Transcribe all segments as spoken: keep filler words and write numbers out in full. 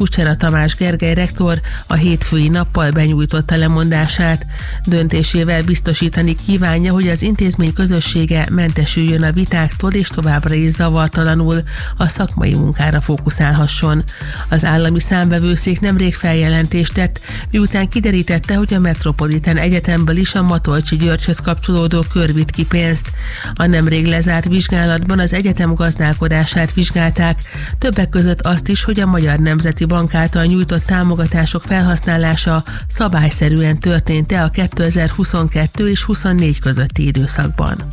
Kucsera Tamás Gergely rektor a hétfői nappal benyújtotta lemondását. Döntésével biztosítani kívánja, hogy az intézmény közössége mentesüljön a vitáktól és továbbra is zavartalanul a szakmai munkára fókuszálhasson. Az állami számvevőszék nemrég feljelentést tett, miután kiderítette, hogy a Metropolitán Egyetemből is a Matolcsy Györgyhöz kapcsolódó kör vitt ki pénzt. A nemrég lezárt vizsgálatban az egyetem gazdálkodását vizsgálták, többek között azt is, hogy a Magyar Nemzeti Bank által nyújtott támogatások felhasználása szabályszerűen történt-e a kétezer-huszonkettő és huszonnégy közötti időszakban.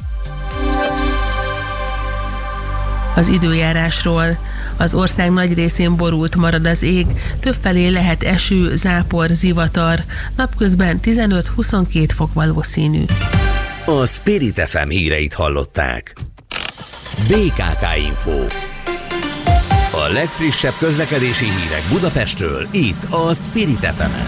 Az időjárásról. Az ország nagy részén borult marad az ég, többfelé lehet eső, zápor, zivatar, napközben tizenöt-huszonkét fok valószínű. A Spirit ef em híreit hallották. bé ká ká Info. A legfrissebb közlekedési hírek Budapestről, itt a Spirit ef emen.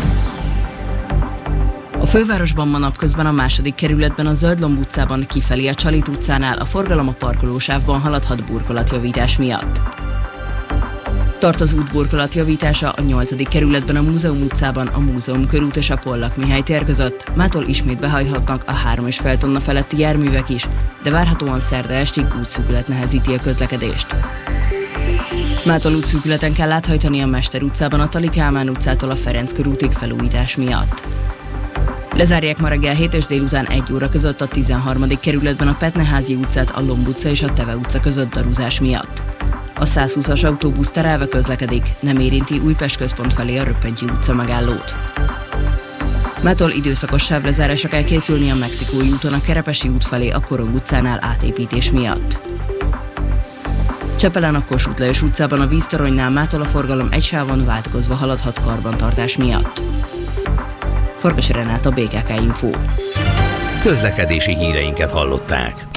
A fővárosban ma napközben a második kerületben a Zöldlomb utcában kifelé a Csalit utcánál a forgalom a parkolósávban haladhat burkolatjavítás miatt. Tart az útburkolat javítása a nyolcadik kerületben a Múzeum utcában, a Múzeum körút és a Pollak Mihály tér között. Mától ismét behajthatnak a három és fél tonna feletti járművek is, de várhatóan szerda estig útszűkület nehezíti a közlekedést. Mától útszűkületen kell áthajtani a Mester utcában a Tali Kálmán utcától a Ferenc körútig felújítás miatt. Lezárják ma reggel hét és délután egy óra között a tizenharmadik kerületben a Petneházy utcát, a Lomb utca és a Teve utca között darúzás miatt. A százhúszas autóbusz terelve közlekedik, nem érinti Újpest központ felé a Röppentyi utca megállót. Mától időszakos sávlezárásra kell készülni a Mexikói úton a Kerepesi út felé a Korong utcánál átépítés miatt. Csepelen a Kossuth Lajos utcában a Víztoronynál mától a forgalom egy sávon változva haladhat karbantartás miatt. Farkas Renát, a bé ká ká Info. Közlekedési híreinket hallották.